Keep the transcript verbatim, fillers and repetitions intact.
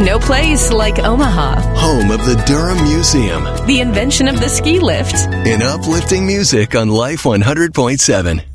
no place like Omaha. Home of the Durham Museum. The invention of the ski lift. In uplifting music on Life one hundred point seven.